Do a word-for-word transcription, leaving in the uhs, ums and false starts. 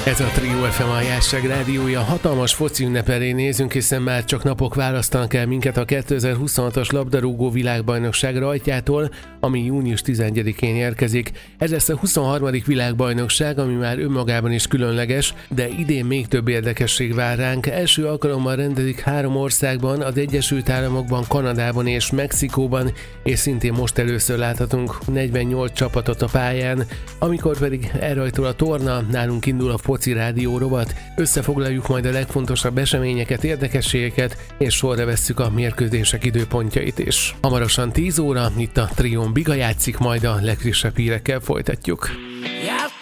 Ez a Trio ef em Jászság rádiója. Hatalmas foci ünnep elé nézünk, hiszen már csak napok választanak el minket a kétezer-huszonhatos labdarúgó világbajnokság rajtjától, ami június tizenegyedikén érkezik. Ez lesz a huszonharmadik világbajnokság, ami már önmagában is különleges, de idén még több érdekesség vár ránk. Első alkalommal rendezik három országban, az Egyesült Államokban, Kanadában és Mexikóban, és szintén most először láthatunk negyvennyolc csapatot a pályán. Amikor pedig elrajtol a torna, nálunk indul a Foci Rádió rovat, összefoglaljuk majd a legfontosabb eseményeket, érdekességeket, és sorra vesszük a mérkőzések időpontjait is. Hamarosan tíz óra, itt a Trión Biga játszik, majd a legfrissebb hírekkel folytatjuk.